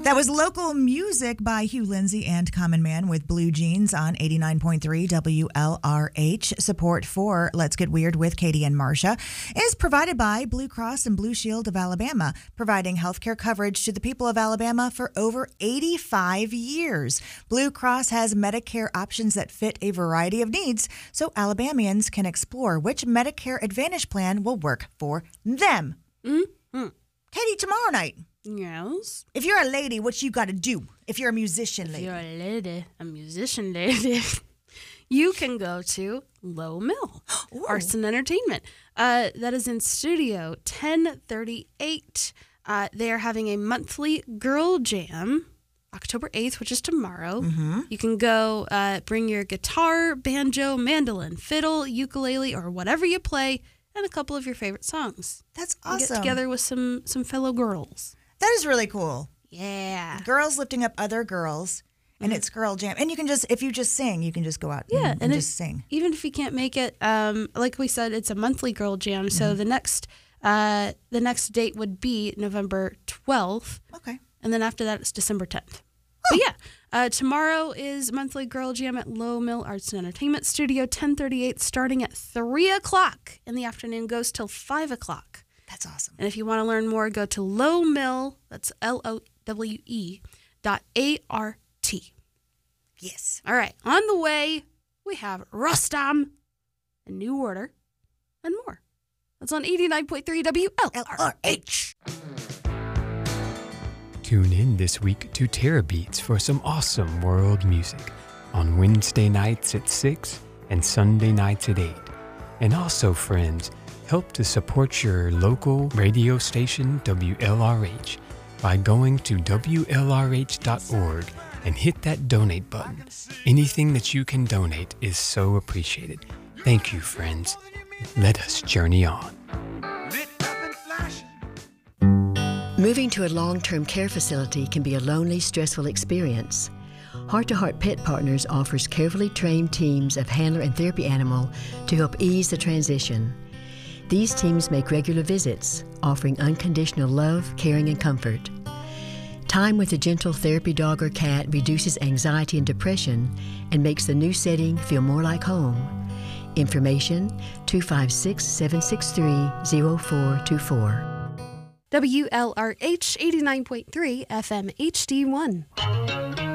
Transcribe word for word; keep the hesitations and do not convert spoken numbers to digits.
That was local music by Hugh Lindsey and Common Man with Blue Jeans on eighty-nine point three W L R H. Support for Let's Get Weird with Katie and Marcia is provided by Blue Cross and Blue Shield of Alabama, providing healthcare coverage to the people of Alabama for over eighty-five years. Blue Cross has Medicare options that fit a variety of needs, so Alabamians can explore which Medicare Advantage plan will work for them. Mm-hmm. Katie, tomorrow night. Yes. If you're a lady, what you got to do? If you're a musician lady. If you're a lady, a musician lady, you can go to Low Mill Arts and Entertainment. Uh, that is in Studio ten thirty-eight. Uh, they are having a monthly girl jam, October eighth, which is tomorrow. Mm-hmm. You can go uh, bring your guitar, banjo, mandolin, fiddle, ukulele, or whatever you play, and a couple of your favorite songs. That's And awesome. get together with some some fellow girls. That is really cool. Yeah. Girls lifting up other girls, and mm-hmm. it's girl jam. And you can just, if you just sing, you can just go out yeah, and, and, and just it, sing. Even if you can't make it, um, like we said, it's a monthly girl jam. Mm-hmm. So the next uh, the next date would be November twelfth. Okay. And then after that, it's December tenth. But yeah, uh, tomorrow is monthly girl jam at Low Mill Arts and Entertainment Studio, ten thirty-eight, starting at three o'clock in the afternoon, goes till five o'clock. That's awesome. And if you want to learn more, go to Low Mill, that's L O W E, dot A R T. Yes. All right, on the way, we have Rustam, a New Order, and more. That's on eighty-nine point three W L R H. Tune in this week to Terra Beats for some awesome world music on Wednesday nights at six and Sunday nights at eight. And also, friends, help to support your local radio station, W L R H, by going to W L R H dot org and hit that donate button. Anything that you can donate is so appreciated. Thank you, friends. Let us journey on. Moving to a long-term care facility can be a lonely, stressful experience. Heart to Heart Pet Partners offers carefully trained teams of handler and therapy animal to help ease the transition. These teams make regular visits, offering unconditional love, caring, and comfort. Time with a gentle therapy dog or cat reduces anxiety and depression and makes the new setting feel more like home. Information, two five six, seven six three, zero four two four. W L R H eighty-nine point three F M H D one.